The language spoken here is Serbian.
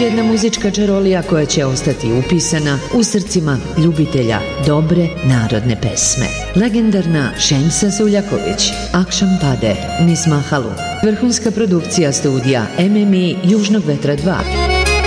jedna muzička čarolija koja će ostati upisana u srcima ljubitelja dobre narodne pesme. Legendarna Šemsa Suljaković, Akšam pade niz Mahalu. Vrhunska produkcija studija MMI Južnog vetra 2.